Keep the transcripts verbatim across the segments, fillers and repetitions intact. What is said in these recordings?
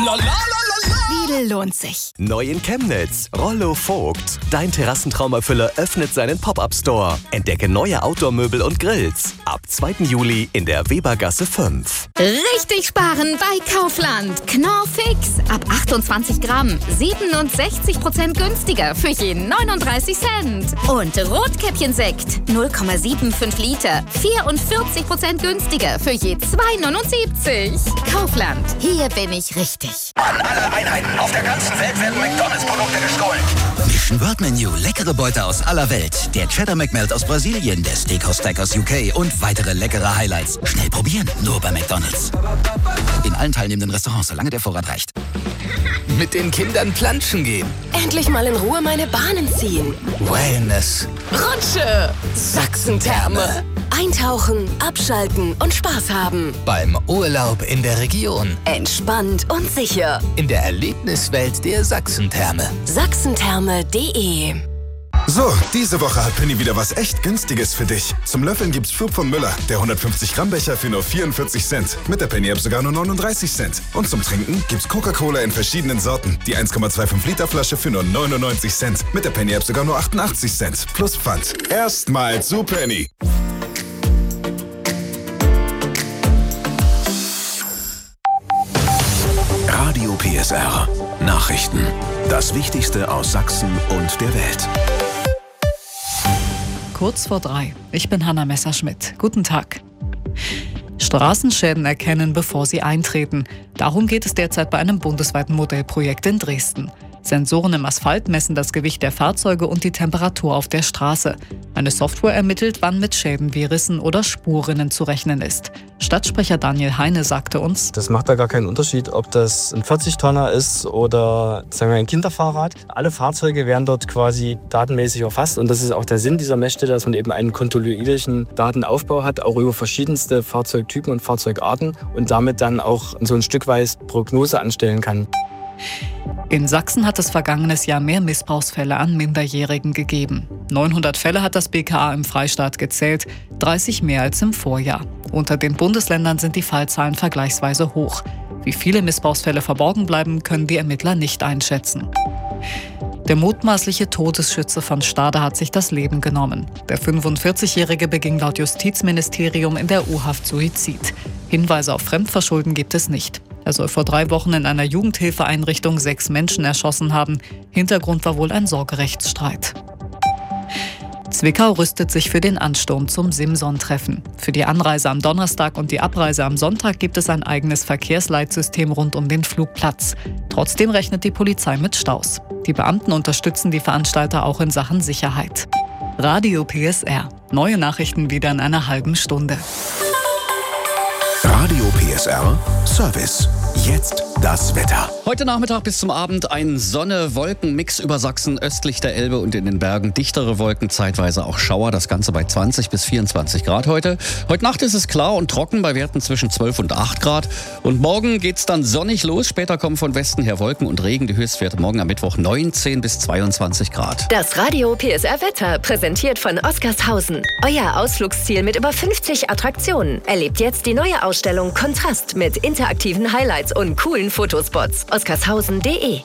la la la la. Lidl lohnt sich. Neu in Chemnitz. Rollo Vogt. Dein Terrassentraumerfüller öffnet seinen Pop-Up-Store. Entdecke neue Outdoor-Möbel und Grills. Ab zweiten Juli in der Webergasse fünf. Richtig sparen bei Kaufland. Knorr Fix. Ab achtundzwanzig Gramm. siebenundsechzig Prozent günstiger für je neununddreißig Cent. Und Rotkäppchensekt. null Komma fünfundsiebzig Liter. vierundvierzig Prozent günstiger für je zwei neunundsiebzig. Kaufland. Hier bin ich richtig. An alle Einheiten auf der ganzen Welt werden McDonalds-Produkte gestohlen. Mission World Menu. Leckere Beute aus aller Welt. Der Cheddar McMelt aus Brasilien, der Steakhouse Stack aus U K und weitere leckere Highlights. Schnell probieren, nur bei McDonalds. In allen teilnehmenden Restaurants, solange der Vorrat reicht. Mit den Kindern planschen gehen. Endlich mal in Ruhe meine Bahnen ziehen. Wellness. Rutsche. Sachsentherme. Eintauchen, abschalten und Spaß haben. Beim Urlaub in der Region. Entspannt und sicher. In der Erlebniswelt der Sachsentherme. Sachsentherme punkt de. So, diese Woche hat Penny wieder was echt Günstiges für dich. Zum Löffeln gibt's Flup von Müller, der hundertfünfzig Gramm Becher für nur vierundvierzig Cent. Mit der Penny-App sogar nur neununddreißig Cent. Und zum Trinken gibt's Coca-Cola in verschiedenen Sorten. Die eins Komma fünfundzwanzig Liter Flasche für nur neunundneunzig Cent. Mit der Penny-App sogar nur achtundachtzig Cent. Plus Pfand. Erstmal zu Penny. Radio P S R. Nachrichten. Das Wichtigste aus Sachsen und der Welt. Kurz vor drei. Ich bin Hanna Messerschmidt. Guten Tag. Straßenschäden erkennen, bevor sie eintreten. Darum geht es derzeit bei einem bundesweiten Modellprojekt in Dresden. Sensoren im Asphalt messen das Gewicht der Fahrzeuge und die Temperatur auf der Straße. Eine Software ermittelt, wann mit Schäden wie Rissen oder Spurrinnen zu rechnen ist. Stadtsprecher Daniel Heine sagte uns: Das macht da gar keinen Unterschied, ob das ein vierzig Tonner ist oder sagen wir ein Kinderfahrrad. Alle Fahrzeuge werden dort quasi datenmäßig erfasst und das ist auch der Sinn dieser Messstelle, dass man eben einen kontinuierlichen Datenaufbau hat, auch über verschiedenste Fahrzeugtypen und Fahrzeugarten und damit dann auch so ein Stück weit Prognose anstellen kann. In Sachsen hat es vergangenes Jahr mehr Missbrauchsfälle an Minderjährigen gegeben. neunhundert Fälle hat das B K A im Freistaat gezählt, dreißig mehr als im Vorjahr. Unter den Bundesländern sind die Fallzahlen vergleichsweise hoch. Wie viele Missbrauchsfälle verborgen bleiben, können die Ermittler nicht einschätzen. Der mutmaßliche Todesschütze von Stade hat sich das Leben genommen. Der fünfundvierzigjährige beging laut Justizministerium in der U-Haft Suizid. Hinweise auf Fremdverschulden gibt es nicht. Er soll vor drei Wochen in einer Jugendhilfeeinrichtung sechs Menschen erschossen haben. Hintergrund war wohl ein Sorgerechtsstreit. Zwickau rüstet sich für den Ansturm zum Simson-Treffen. Für die Anreise am Donnerstag und die Abreise am Sonntag gibt es ein eigenes Verkehrsleitsystem rund um den Flugplatz. Trotzdem rechnet die Polizei mit Staus. Die Beamten unterstützen die Veranstalter auch in Sachen Sicherheit. Radio P S R. Neue Nachrichten wieder in einer halben Stunde. Radio P S R Service. Jetzt das Wetter. Heute Nachmittag bis zum Abend ein Sonne-Wolken-Mix über Sachsen, östlich der Elbe und in den Bergen. Dichtere Wolken, zeitweise auch Schauer. Das Ganze bei zwanzig bis vierundzwanzig Grad heute. Heute Nacht ist es klar und trocken bei Werten zwischen zwölf und acht Grad. Und morgen geht's dann sonnig los. Später kommen von Westen her Wolken und Regen. Die Höchstwerte morgen am Mittwoch neunzehn bis zweiundzwanzig Grad. Das Radio P S R Wetter, präsentiert von Oskarshausen. Euer Ausflugsziel mit über fünfzig Attraktionen. Erlebt jetzt die neue Ausstellung Kontrast mit interaktiven Highlights und coolen Fotospots. oskarshausen punkt de.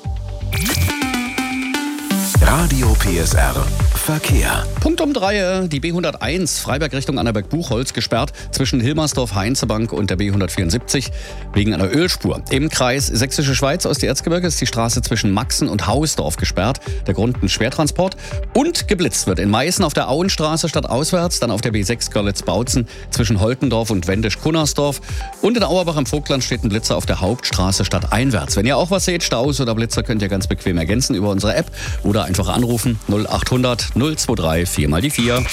Radio P S R Verkehr. Punkt um drei, die B hunderteins, Freiberg Richtung Annaberg-Buchholz, gesperrt zwischen Hilmersdorf-Heinzebank und der B hundertvierundsiebzig wegen einer Ölspur. Im Kreis Sächsische Schweiz aus dem Erzgebirge ist die Straße zwischen Maxen und Hausdorf gesperrt. Der Grund ein Schwertransport. Und geblitzt wird in Meißen auf der Auenstraße stadtauswärts, dann auf der B sechs Görlitz-Bautzen zwischen Holtendorf und Wendisch-Kunnersdorf. Und in Auerbach im Vogtland steht ein Blitzer auf der Hauptstraße stadteinwärts. Wenn ihr auch was seht, Staus oder Blitzer, könnt ihr ganz bequem ergänzen über unsere App oder einfach anrufen null achthundert null zweiundzwanzig vier mal die vier.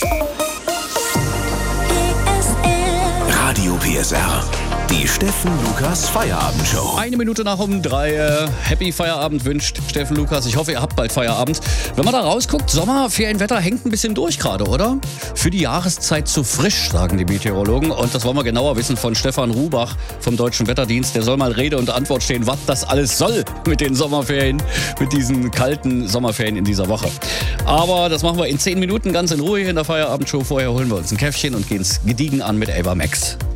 Radio P S R. Die Steffen Lukas Feierabendshow. Eine Minute nach um drei. Äh, Happy Feierabend wünscht Steffen Lukas. Ich hoffe, ihr habt bald Feierabend. Wenn man da rausguckt, Sommerferienwetter hängt ein bisschen durch gerade, oder? Für die Jahreszeit zu frisch, sagen die Meteorologen. Und das wollen wir genauer wissen von Stefan Rubach vom Deutschen Wetterdienst. Der soll mal Rede und Antwort stehen, was das alles soll mit den Sommerferien, mit diesen kalten Sommerferien in dieser Woche. Aber das machen wir in zehn Minuten ganz in Ruhe hier in der Feierabendshow. Vorher holen wir uns ein Käffchen und gehen es gediegen an mit Ava Max.